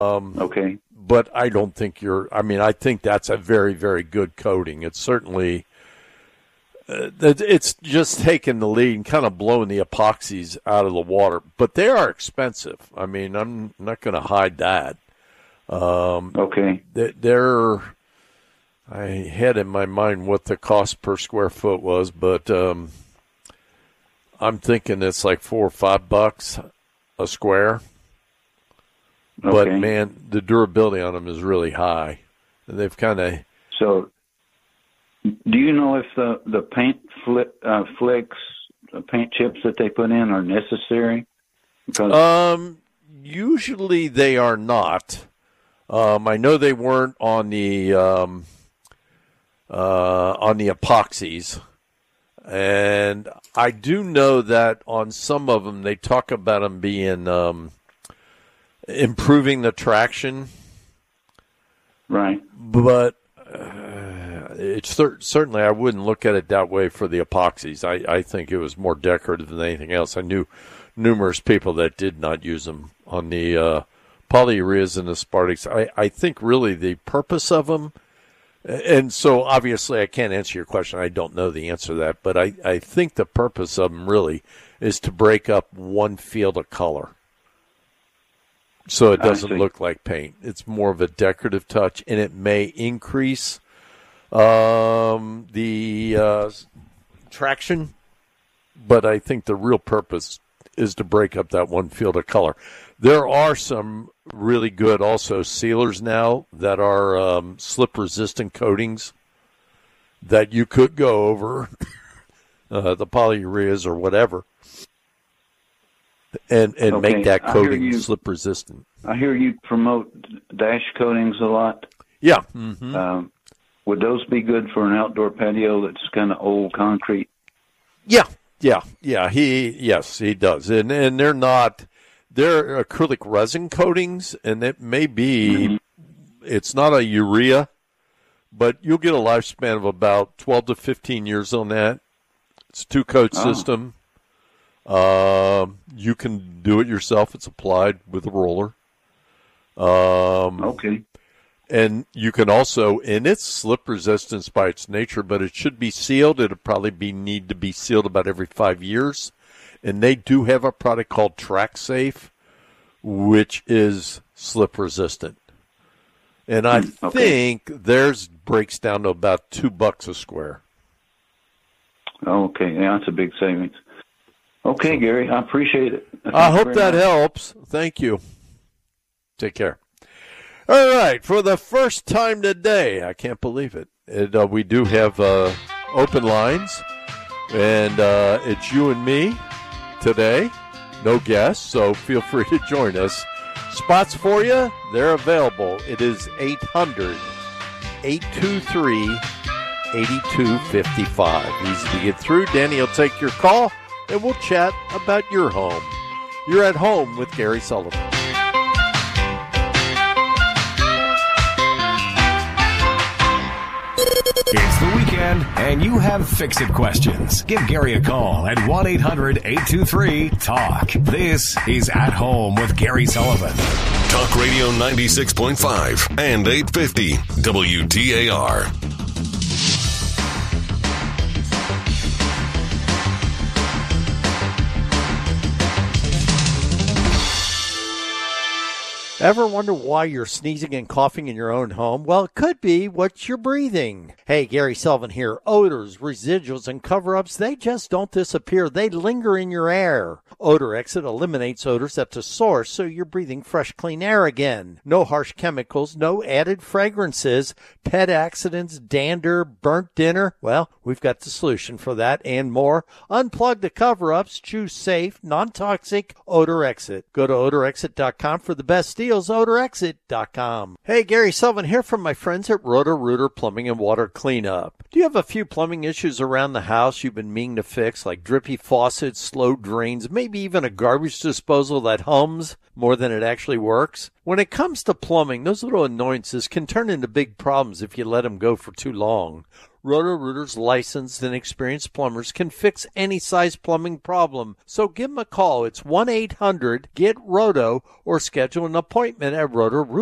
Okay. But I don't think I think that's a very, very good coating. It's certainly, it's just taking the lead and kind of blowing the epoxies out of the water. But they are expensive. I mean, I'm not going to hide that. Okay. I had in my mind what the cost per square foot was, but I'm thinking it's like $4 or $5 a square. Okay. But, man, the durability on them is really high. And they've kind of... So, do you know if the paint flicks, paint chips that they put in are necessary? Because usually they are not. I know they weren't on the epoxies. And I do know that on some of them, they talk about them being... improving the traction, right? But it's certainly I wouldn't look at it that way for the epoxies. I think it was more decorative than anything else. I knew numerous people that did not use them on the polyureas and the Spartics. I think really the purpose of them, and so obviously I can't answer your question. I don't know the answer to that, but I think the purpose of them really is to break up one field of color. So it doesn't look like paint. It's more of a decorative touch, and it may increase the traction, but I think the real purpose is to break up that one field of color. There are some really good also sealers now that are slip-resistant coatings that you could go over the polyureas or whatever. And okay. Make that coating slip resistant. I hear you promote dash coatings a lot. Yeah. Mm-hmm. Would those be good for an outdoor patio that's kind of old concrete? Yeah. He does. And they're acrylic resin coatings, and it may be, it's not a urea, but you'll get a lifespan of about 12 to 15 years on that. It's a two-coat system. You can do it yourself. It's applied with a roller. Okay. And you can also, and it's slip resistance by its nature, but it should be sealed. It'll probably need to be sealed about every 5 years. And they do have a product called TrackSafe, which is slip resistant. And I think theirs breaks down to about $2 a square. Okay. Yeah, that's a big savings. Okay, Gary, I appreciate it. I hope that helps. Thank you. Take care. All right, for the first time today, I can't believe it, we do have open lines, and it's you and me today, no guests, so feel free to join us. Spots for you, they're available. It is 800-823-8255. Easy to get through. Danny will take your call, and we'll chat about your home. You're at home with Gary Sullivan. It's the weekend, and you have fix-it questions. Give Gary a call at 1-800-823-TALK. This is At Home with Gary Sullivan. Talk Radio 96.5 and 850 WTAR. Ever wonder why you're sneezing and coughing in your own home? Well, it could be what you're breathing. Hey, Gary Sullivan here. Odors, residuals, and cover-ups, they just don't disappear. They linger in your air. Odor Exit eliminates odors at the source, so you're breathing fresh, clean air again. No harsh chemicals, no added fragrances, pet accidents, dander, burnt dinner. Well, we've got the solution for that and more. Unplug the cover-ups. Choose safe, non-toxic Odor Exit. Go to odorexit.com for the best deals. odorexit.com. Hey, Gary Sullivan here from my friends at Roto-Rooter Plumbing and Water Cleanup. Do you have a few plumbing issues around the house you've been meaning to fix, like drippy faucets, slow drains, maybe even a garbage disposal that hums more than it actually works? When it comes to plumbing, those little annoyances can turn into big problems if you let them go for too long. Roto-Rooter's licensed and experienced plumbers can fix any size plumbing problem. So give them a call. It's 1-800-GET-ROTO or schedule an appointment at Roto-Rooter.